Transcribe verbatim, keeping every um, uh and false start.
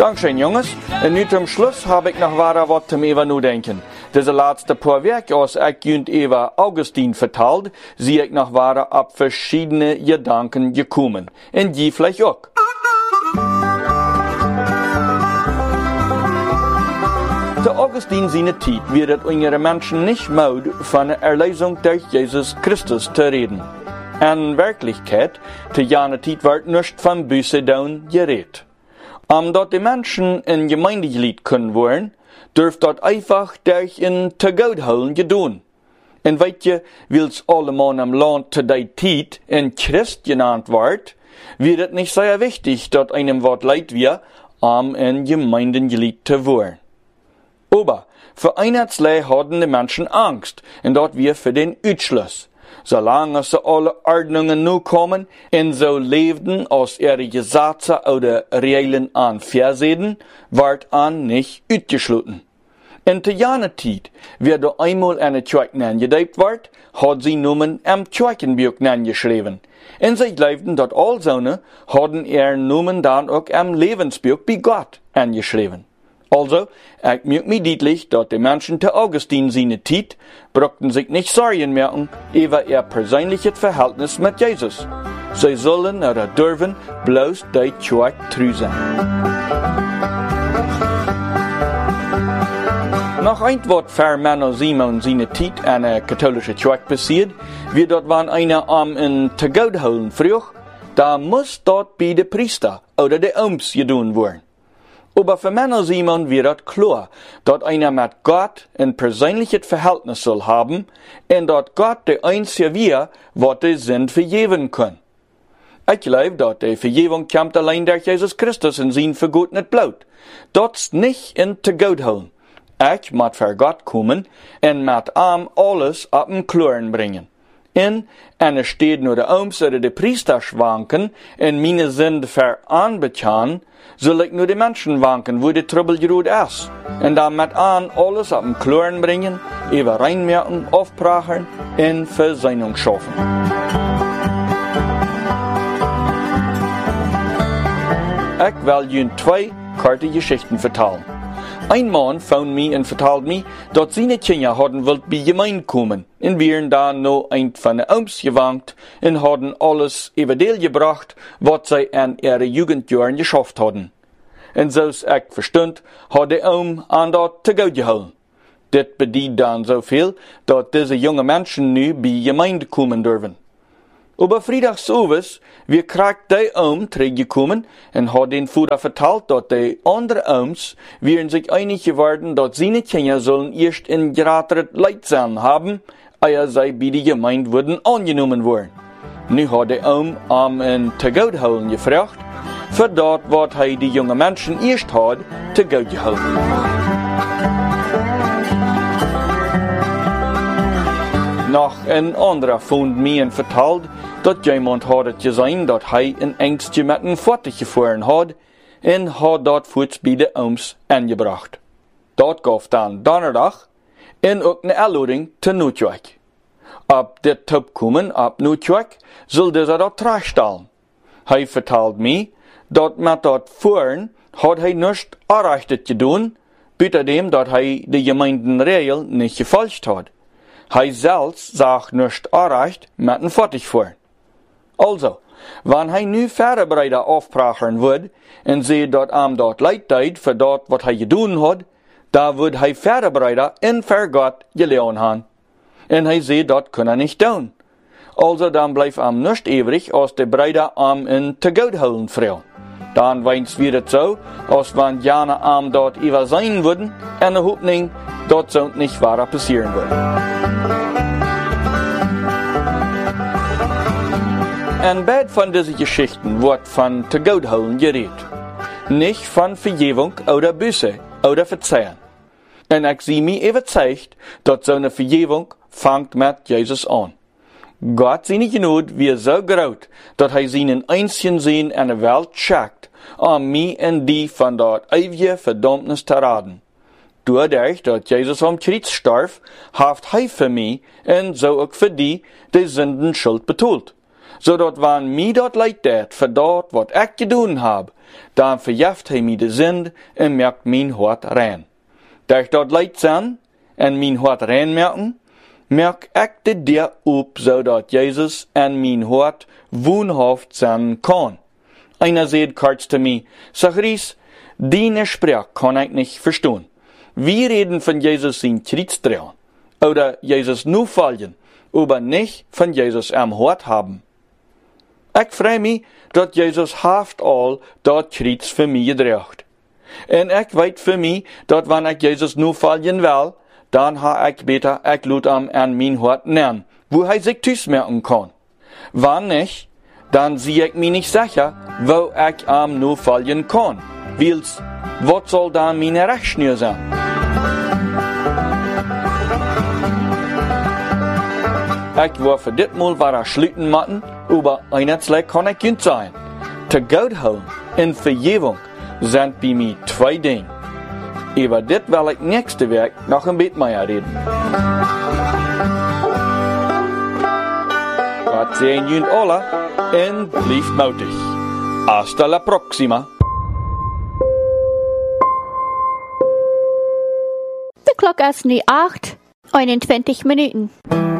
Dankeschön, Jungs. Und nu zum Schluss habe ich noch weiter was zum Eva nu denken. Diese letzte paar Werke, als ich jünd Eva Augustin vertalt, sehe ich noch weiter ab verschiedene Gedanken gekommen. Und die vielleicht auch. Der Augustin seine Zeit wird unsere Menschen nicht müde, von der Erlösung durch Jesus Christus zu reden. In Wirklichkeit, zu jener Zeit wird nicht von Buße down geredet. Um dort die Menschen in Gemeindeglied können wollen, dürft dort einfach durch in zu Gott holen gedun. Und weißt ihr, wils allemal am Land zu der Zeit in Christ genannt wird, wird es nicht sehr wichtig, dort einem Wort leid wir, um in Gemeindeglied zu wollen. Aber für einerlei hatten die Menschen Angst, und dort wir für den Utschluss. Solange sie alle Ordnungen nu kommen, und so lebten aus ihre Gesetze oder Regeln an Versehen, wird an nicht utgeschlossen. In der jener Zeit, wer da einmal eine Kirche angedeutet wird, hat sie Numen am Kirchenbuch angeschrieben. Und sie glaubten, dass all Söhne hatten ihr Numen dann auch am Lebensbuch bei Gott angeschrieben. Also, ich merke mir deutlich, dass die Menschen zu Augustin seine Zeit brauchten sich nicht Sorgen merken über ihr persönliches Verhältnis mit Jesus. Sie sollen oder dürfen bloß die Kirche treu sein. Nach ein Wort für Männer Simon seine Zeit eine katholische Kirche passiert, wie dort wann einer am in zu Gott holen früh, da muss dort bei den Priester oder den Oms gedun werden. Aber für Männer Simon wird es klar, dass einer mit Gott ein persönliches Verhältnis soll haben und dass Gott der einzige wir, was die Sünd vergeben kann. Ich glaube, dass die Vergebung kommt allein durch Jesus Christus und sein für Gott nicht bleibt. Das nicht in zu Gott holen. Ich muss für Gott kommen und mit ihm alles ab dem Klaren bringen. In eine steht nur der Oms oder der Priester schwanken und meine Sünde veranbekannt, soll ich nur die Menschen wanken, wo die Trouble gerut ist. Und damit an alles ab dem Klaren bringen, über reinmerken, aufbrachen und Versöhnung schaffen. Ich will Ihnen zwei kurze Geschichten vertellen. Ein Mann fand mich und vertelt mir, dass seine Kinder hatten wollt bei Gemeinde kommen. Und wir da noch ein von den Oms gewankt und hatten alles eventuell gebracht, was sie in ihren Jugendjahren geschafft hatten. Und so ich verstund, hat der Ohm an dort zu Gott geholt. Das bedeutet dann so viel, dass diese jungen Menschen nu bei Gemeinde kommen dürfen. Aber freitagsabends, wir kriegt der Ohm zurückgekommen und hat den Vater vertelt, dass die anderen Ohms wären sich einig geworden, dass seine Kinder sollen erst in geratere Leidsein haben, ehe sie bei der Gemeinde würden angenommen worden. Nu hat der Ohm am in zu Gott holen gefragt, für dort, was er die jungen Menschen erst hat, zu Gott geholfen. Noch ein anderer fand mir und vertelt, dass jemand hat gesehen, dass er in Ängste mit einem Vater gefahren hat und hat dort Fuß bei den Oms angebracht. Dort gab dann Donnerstag und auch eine Einladung zur Notjörg. Ab der Top kommen, ab Notjörg, soll dieser dort tragstellen. Er vertelt mir, dass mit dort fahren hat er nicht erreicht getan, bitte dem, dass er die Gemeindenregel nicht gefolgt hat. Er selbst sagt nicht erreicht mit dem Vater fahren. Also, wenn er nu Vorbereiter aufbrachen wird und sie dort am dort leid tut für dort, was er getan hat, da wird er Vorbereiter in für Gott gelernt haben. Und er sieht, dort kann er nicht tun. Also dann bleibt ihm nicht übrig, als die Brüder am in zu Gott holen frau. Dann weins wird es so, als wenn jene am dort über sein würden, in der Hoffnung, dort so nicht weiter passieren wird. Ein Bett von diesen Geschichten wird von zu Gott holen geredet. Nicht von Vergebung oder Buße oder Verzeihen. Und ich sehe mir überzeugt, dass so eine Vergebung fängt mit Jesus an. Gott seine Gnade wird so groß, dass er seinen einzigen Sohn in der Welt schickt, um mich und die von dort ewige Verdammnis zu retten. Dadurch, dass Jesus am Kreuz starb, hat er für mich und so auch für die, die Sünden Schuld betont. So dass wenn mir dort leid tät, für dort, was ich getan habe, dan verjaft hij mij de zin en merkt mijn hart rein. Daar dat leid zijn en mijn hart rein merken, merk ik de deur op, zodat Jezus en mijn hart woonhaft zijn kan. Einer sagt kurz zu mir, Zacharias, deine Sprache kann ich nicht verstehen. Wir reden von Jesus sein Kriegstrauen oder Jesus nur fallen, aber nicht von Jesus am Hort haben. Ich freue mich, dass Jesus haft all dort Krieg für mich gedracht. Und ich weet für mich, dass wenn ich Jesus nur fallen will, dann ha ich beter, ich lut am an mein Hort nehmen, wo er sich tüsmerken kann. Wenn nicht, dann sehe ich mich nicht sicher, wo ich am nur fallen kann. Wils, was soll dann meine Rechnung sein? Ich war für dit Mal war schlitten machen, aber einerlei kann ich nicht sein. Zu Gott holen und Vergebung sind bei mir zwei Dinge. Über dit will ich nächste Werk noch ein bisschen mehr reden. Gott sehen jünd alle und blieft mutig. Hasta la próxima. De klok is nu acht, eenentwintig minuten.